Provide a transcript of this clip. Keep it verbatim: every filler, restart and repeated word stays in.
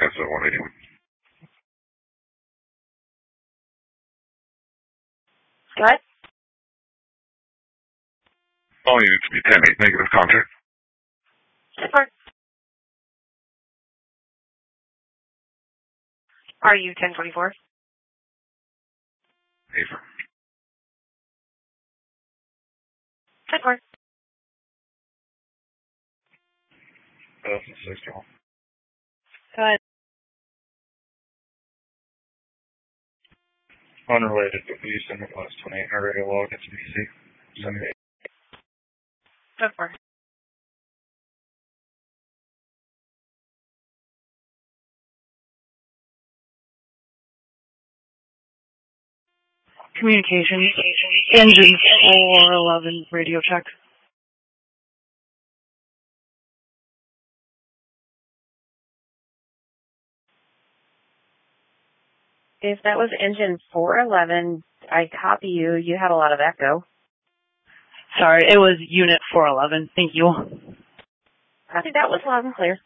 That's a one eighty-one. Go ahead. All units be ten eight, negative contact. ten four. Are you ten twenty-four? Affirm. ten four. Uh, sixty-one. Go ahead. Unrelated, but please send me class twenty-eight and radio log. It's B C. seventy-eight. ten four. Communications. Engine four eleven radio check. If that was engine four eleven, I copy you. You had a lot of echo. Sorry, it was unit four eleven. Thank you. I think that was loud and clear.